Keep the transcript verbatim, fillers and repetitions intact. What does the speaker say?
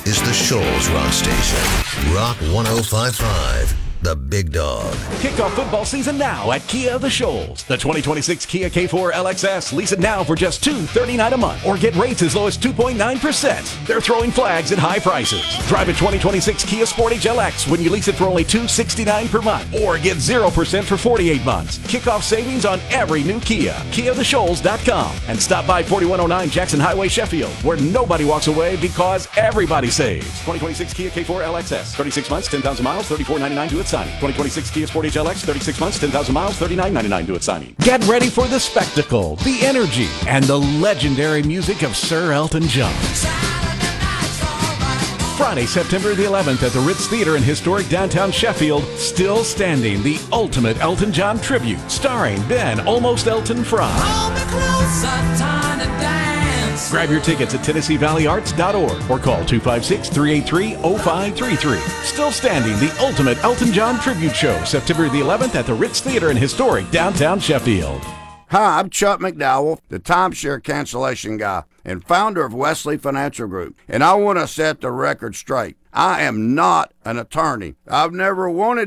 is the Shoals Rock Station. Rock one oh five point five. The Big Dog. Kick off football season now at Kia of the Shoals. The twenty twenty-six Kia K four L X S. Lease it now for just two hundred thirty-nine dollars a month or get rates as low as two point nine percent. They're throwing flags at high prices. Drive a twenty twenty-six Kia Sportage L X when you lease it for only two hundred sixty-nine dollars per month or get zero percent for forty-eight months. Kick off savings on every new Kia. Kia the Shoals dot com and stop by forty-one oh nine Jackson Highway, Sheffield, where nobody walks away because everybody saves. twenty twenty-six Kia K four L X S. thirty-six months, ten thousand miles, thirty-four ninety-nine to its signing. twenty twenty-six Kia Sportage L X, thirty-six months, ten thousand miles, thirty-nine ninety-nine to its signing. Get ready for the spectacle, the energy, and the legendary music of Sir Elton John. Friday, September the eleventh at the Ritz Theater in historic downtown Sheffield, Still Standing, the ultimate Elton John tribute, starring Ben Almost Elton Fry. Grab your tickets at Tennessee Valley Arts dot org or call two five six, three eight three, oh five three three. Still Standing, the ultimate Elton John tribute show, September the eleventh at the Ritz Theater in historic downtown Sheffield. Hi, I'm Chuck McDowell, the timeshare cancellation guy and founder of Wesley Financial Group, and I want to set the record straight. I am not an attorney. I've never wanted